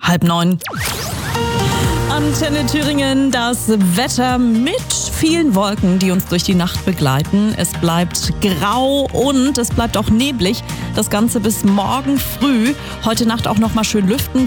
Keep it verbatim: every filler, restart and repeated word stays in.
halb neun. Antenne Thüringen, das Wetter mit vielen Wolken, die uns durch die Nacht begleiten. Es bleibt grau und es bleibt auch neblig. Das Ganze bis morgen früh. Heute Nacht auch noch mal schön lüften.